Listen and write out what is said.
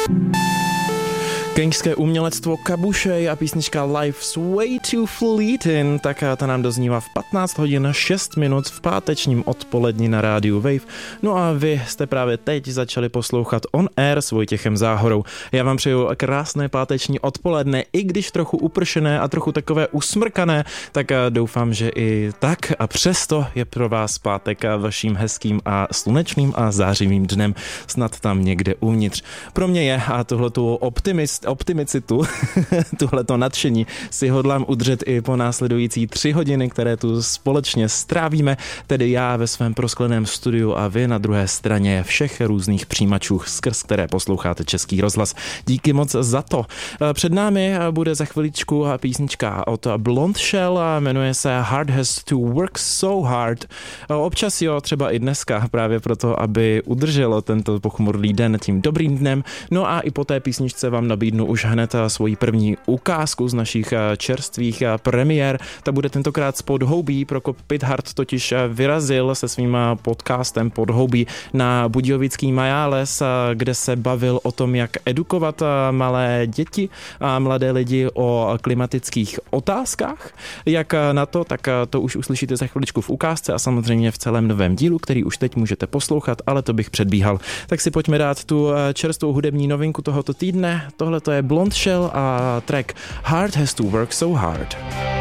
Kengské umělectvo Kabušej a písnička Life's Way Too Fleeting, tak ta nám doznívá v 15 hodin 6 minut v pátečním odpoledni na rádiu Wave. No a vy jste právě teď začali poslouchat On Air s Vojtěchem Záhorou. Já vám přeju krásné páteční odpoledne, i když trochu upršené a trochu takové usmrkané, tak doufám, že i tak a přesto je pro vás pátek vaším hezkým a slunečným a zářivým dnem snad tam někde uvnitř. Pro mě je a tohletu optimicitu, tuhleto nadšení si hodlám udržet i po následující 3 hodiny, které tu společně strávíme, tedy já ve svém proskleném studiu a vy na druhé straně všech různých přijímačů, skrz které posloucháte Český rozhlas. Díky moc za to. Před námi bude za chviličku písnička od Blonde Shell a jmenuje se Heart Has to Work So Hard. Občas jo, třeba i dneska, právě proto, aby udrželo tento pochmurlý den tím dobrým dnem. No a i po té písničce vám nabídnu už hned svoji první ukázku z našich čerstvých premiér. Ta bude tentokrát z Podhoubí. Prokop Pithart totiž vyrazil se svým podcastem Podhoubí na Budějovický Majáles, kde se bavil o tom, jak edukovat malé děti a mladé lidi o klimatických otázkách. Jak na to, tak to už uslyšíte za chviličku v ukázce a samozřejmě v celém novém dílu, který už teď můžete poslouchat, ale to bych předbíhal. Tak si pojďme dát tu čerstvou hudební novinku tohoto týdne. Tohle to je Blonde Shell a track Heart Has to Work So Hard.